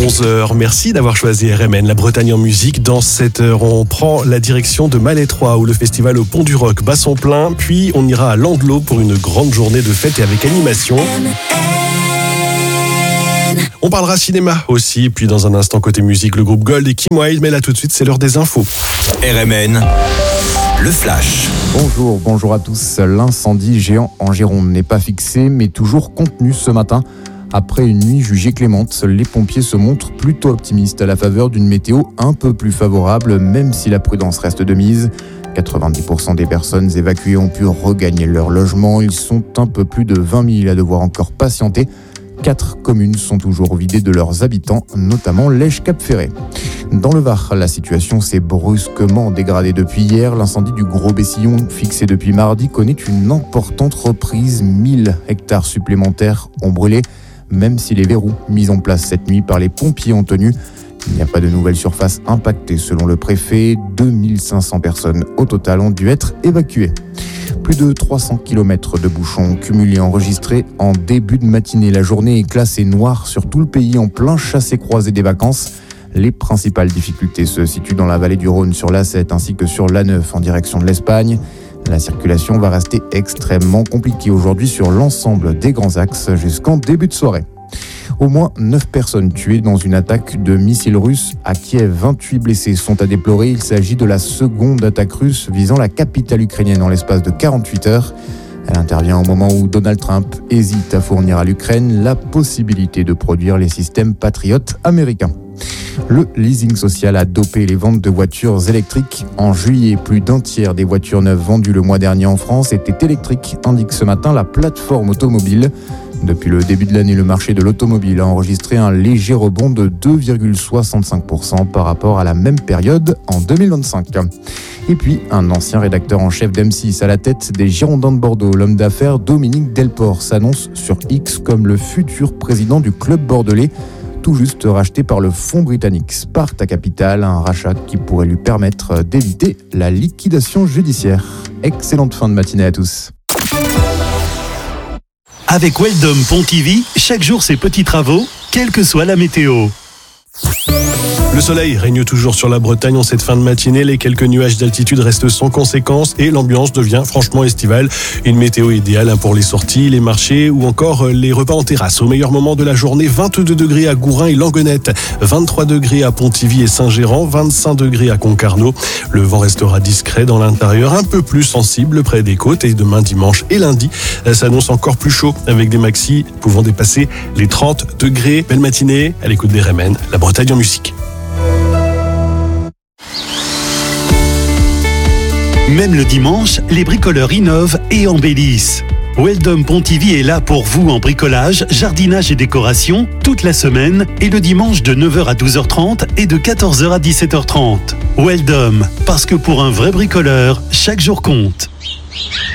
11h. Merci d'avoir choisi RMN, la Bretagne en musique. Dans cette heure, on prend la direction de Malétroit où le festival au Pont du Roc bat son plein. Puis on ira à Landelot pour une grande journée de fête et avec animation. On parlera cinéma aussi. Puis dans un instant, côté musique, le groupe Gold et Kim Wilde. Mais là tout de suite, c'est l'heure des infos. RMN, le flash. Bonjour à tous. L'incendie géant en Gironde n'est pas fixé, mais toujours contenu ce matin. Après une nuit jugée clémente, les pompiers se montrent plutôt optimistes à la faveur d'une météo un peu plus favorable, même si la prudence reste de mise. 90% des personnes évacuées ont pu regagner leur logement. Ils sont un peu plus de 20 000 à devoir encore patienter. 4 communes sont toujours vidées de leurs habitants, notamment Lège-Cap-Ferré. Dans le Var, la situation s'est brusquement dégradée depuis hier. L'incendie du Gros Bessillon, fixé depuis mardi, connaît une importante reprise. 1000 hectares supplémentaires ont brûlé, même si les verrous mis en place cette nuit par les pompiers ont tenu. Il n'y a pas de nouvelles surfaces impactées selon le préfet. 2500 personnes au total ont dû être évacuées. Plus de 300 km de bouchons cumulés enregistrés en début de matinée. La journée est classée noire sur tout le pays en plein chassé-croisé des vacances. Les principales difficultés se situent dans la vallée du Rhône sur l'A7 ainsi que sur l'A9 en direction de l'Espagne. La circulation va rester extrêmement compliquée aujourd'hui sur l'ensemble des grands axes jusqu'en début de soirée. Au moins 9 personnes tuées dans une attaque de missiles russes à Kiev. 28 blessés sont à déplorer. Il s'agit de la seconde attaque russe visant la capitale ukrainienne en l'espace de 48 heures. Elle intervient au moment où Donald Trump hésite à fournir à l'Ukraine la possibilité de produire les systèmes Patriot américains. Le leasing social a dopé les ventes de voitures électriques. En juillet, plus d'un tiers des voitures neuves vendues le mois dernier en France étaient électriques, indique ce matin la plateforme automobile. Depuis le début de l'année, le marché de l'automobile a enregistré un léger rebond de 2,65% par rapport à la même période en 2025. Et puis, un ancien rédacteur en chef d'M6 à la tête des Girondins de Bordeaux, l'homme d'affaires Dominique Delport, s'annonce sur X comme le futur président du club bordelais, tout juste racheté par le fonds britannique Sparta Capital, un rachat qui pourrait lui permettre d'éviter la liquidation judiciaire. Excellente fin de matinée à tous. Avec Weldom Pontivy, chaque jour ses petits travaux, quelle que soit la météo. Le soleil règne toujours sur la Bretagne en cette fin de matinée. Les quelques nuages d'altitude restent sans conséquence et l'ambiance devient franchement estivale. Une météo idéale pour les sorties, les marchés ou encore les repas en terrasse. Au meilleur moment de la journée, 22 degrés à Gourin et Languenette, 23 degrés à Pontivy et Saint-Gérand, 25 degrés à Concarneau. Le vent restera discret dans l'intérieur, un peu plus sensible près des côtes et demain dimanche et lundi s'annonce encore plus chaud avec des maxis pouvant dépasser les 30 degrés. Belle matinée à l'écoute des RMN, la Bretagne en musique. Même le dimanche, les bricoleurs innovent et embellissent. Weldom Pontivy est là pour vous en bricolage, jardinage et décoration toute la semaine et le dimanche de 9h à 12h30 et de 14h à 17h30. Weldom, parce que pour un vrai bricoleur, chaque jour compte.